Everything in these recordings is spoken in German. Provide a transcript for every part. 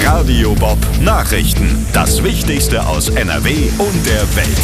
Radio Bob Nachrichten. Das Wichtigste aus NRW und der Welt.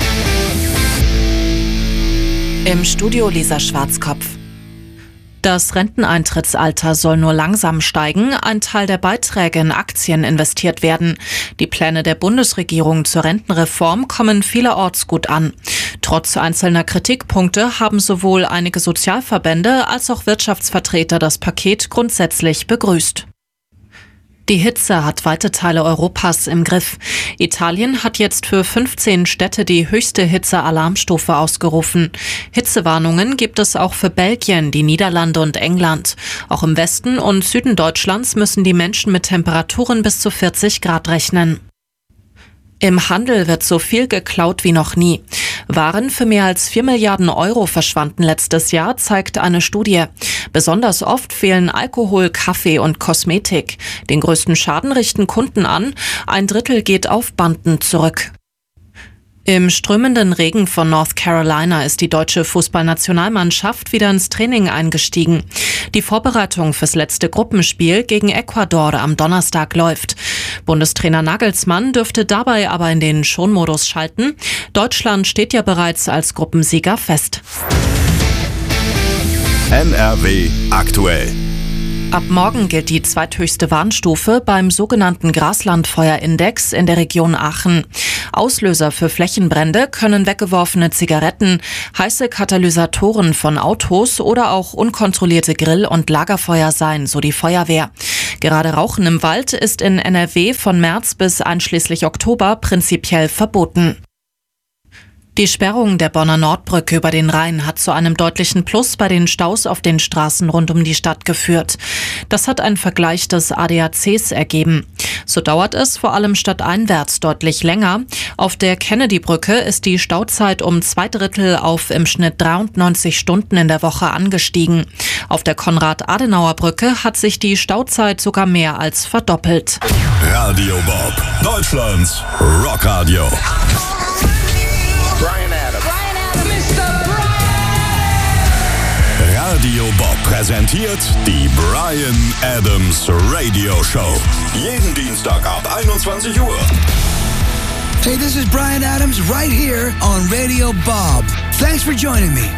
Im Studio Lisa Schwarzkopf. Das Renteneintrittsalter soll nur langsam steigen, ein Teil der Beiträge in Aktien investiert werden. Die Pläne der Bundesregierung zur Rentenreform kommen vielerorts gut an. Trotz einzelner Kritikpunkte haben sowohl einige Sozialverbände als auch Wirtschaftsvertreter das Paket grundsätzlich begrüßt. Die Hitze hat weite Teile Europas im Griff. Italien hat jetzt für 15 Städte die höchste Hitze-Alarmstufe ausgerufen. Hitzewarnungen gibt es auch für Belgien, die Niederlande und England. Auch im Westen und Süden Deutschlands müssen die Menschen mit Temperaturen bis zu 40 Grad rechnen. Im Handel wird so viel geklaut wie noch nie. Waren für mehr als 4 Milliarden Euro verschwanden letztes Jahr, zeigt eine Studie. Besonders oft fehlen Alkohol, Kaffee und Kosmetik. Den größten Schaden richten Kunden an. 1/3 geht auf Banden zurück. Im strömenden Regen von North Carolina ist die deutsche Fußballnationalmannschaft wieder ins Training eingestiegen. Die Vorbereitung fürs letzte Gruppenspiel gegen Ecuador am Donnerstag läuft. Bundestrainer Nagelsmann dürfte dabei aber in den Schonmodus schalten. Deutschland steht ja bereits als Gruppensieger fest. NRW aktuell. Ab morgen gilt die zweithöchste Warnstufe beim sogenannten Graslandfeuerindex in der Region Aachen. Auslöser für Flächenbrände können weggeworfene Zigaretten, heiße Katalysatoren von Autos oder auch unkontrollierte Grill- und Lagerfeuer sein, so die Feuerwehr. Gerade Rauchen im Wald ist in NRW von März bis einschließlich Oktober prinzipiell verboten. Die Sperrung der Bonner Nordbrücke über den Rhein hat zu einem deutlichen Plus bei den Staus auf den Straßen rund um die Stadt geführt. Das hat ein Vergleich des ADACs ergeben. So dauert es vor allem stadteinwärts deutlich länger. Auf der Kennedy-Brücke ist die Stauzeit um 2/3 auf im Schnitt 93 Stunden in der Woche angestiegen. Auf der Konrad-Adenauer-Brücke hat sich die Stauzeit sogar mehr als verdoppelt. Radio Bob, Deutschlands Rockradio. Bryan Adams. Mr. Bryan. Radio Bob präsentiert die Bryan Adams Radio Show. Jeden Dienstag ab 21 Uhr. Hey, this is Bryan Adams right here on Radio Bob. Thanks for joining me.